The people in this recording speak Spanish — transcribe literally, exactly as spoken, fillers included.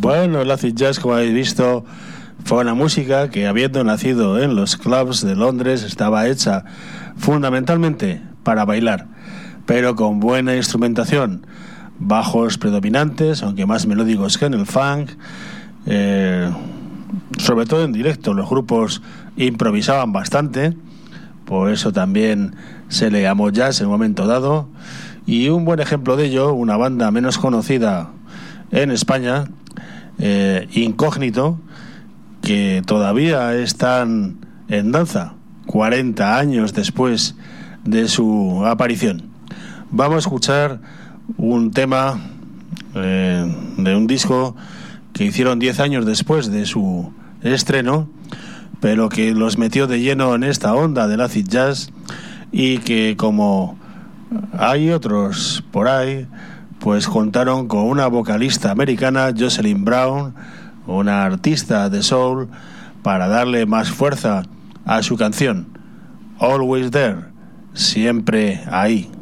Bueno, el acid jazz, como habéis visto, fue una música que, habiendo nacido en los clubs de Londres, estaba hecha fundamentalmente para bailar, pero con buena instrumentación, bajos predominantes, aunque más melódicos que en el funk, eh, sobre todo en directo. Los grupos improvisaban bastante, por eso también se le llamó jazz en un momento dado. Y un buen ejemplo de ello, una banda menos conocida en España, eh, Incógnito, que todavía están en danza cuarenta años después de su aparición. Vamos a escuchar un tema eh, de un disco que hicieron diez años después de su estreno, pero que los metió de lleno en esta onda del acid jazz, y que, como hay otros por ahí, pues contaron con una vocalista americana, Jocelyn Brown, una artista de soul, para darle más fuerza a su canción, Always There, siempre ahí.